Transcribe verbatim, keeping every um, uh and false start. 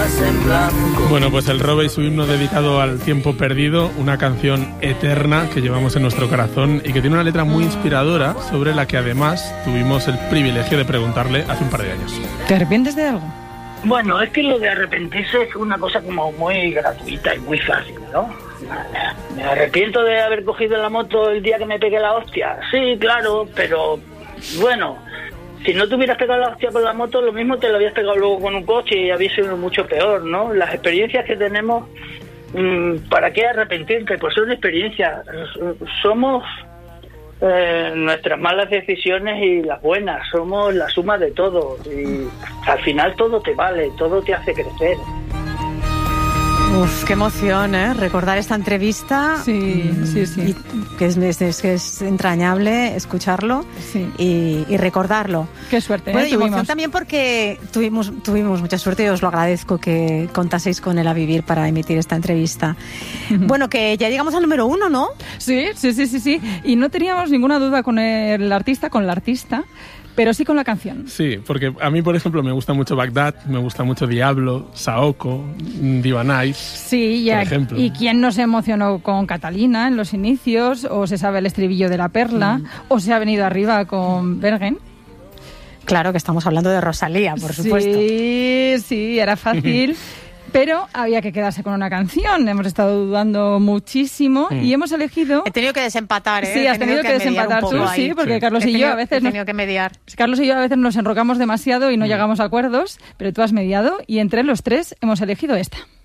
hojas en blanco. Bueno, pues el Robe y su himno dedicado al tiempo perdido, una canción eterna que llevamos en nuestro corazón y que tiene una letra muy inspiradora, sobre la que además tuvimos el privilegio de preguntarle hace un par de años. ¿Te arrepientes de algo? Bueno, es que lo de arrepentirse es una cosa como muy gratuita y muy fácil, ¿no? ¿Me arrepiento de haber cogido la moto el día que me pegué la hostia? Sí, claro, pero bueno, si no te hubieras pegado la hostia con la moto, lo mismo te lo habías pegado luego con un coche y había sido mucho peor, ¿no? Las experiencias que tenemos, ¿para qué arrepentirte? Pues son experiencias. Somos eh, nuestras malas decisiones y las buenas, somos la suma de todo y al final todo te vale, todo te hace crecer. Uf, qué emoción, ¿eh? Recordar esta entrevista. Sí, sí, sí. Y que es, es, que es entrañable escucharlo sí. y, y recordarlo. Qué suerte, bueno, ¿eh? Y emoción tuvimos. también porque tuvimos, tuvimos mucha suerte y os lo agradezco que contaseis con él a vivir para emitir esta entrevista. Uh-huh. Bueno, que ya llegamos al número uno, ¿no? Sí, sí, sí, sí, sí. Y no teníamos ninguna duda con el artista, con la artista, pero sí con la canción. Sí, porque a mí, por ejemplo, me gusta mucho Bagdad, me gusta mucho Diablo, Saoko, Divanais, sí, y por a, ejemplo. ¿Y quién no se emocionó con Catalina en los inicios? ¿O se sabe el estribillo de La Perla? Mm. ¿O se ha venido arriba con Bergen? Claro que estamos hablando de Rosalía, por supuesto. Sí, sí, era fácil. Pero había que quedarse con una canción. Hemos estado dudando muchísimo mm. y hemos elegido... He tenido que desempatar, ¿eh? Sí, has tenido, tenido que, que desempatar tú, sí, porque sí. Carlos he y tenido, yo a veces... He tenido nos, que mediar. Carlos y yo a veces nos enrocamos demasiado y no mm. llegamos a acuerdos, pero tú has mediado y entre los tres hemos elegido esta.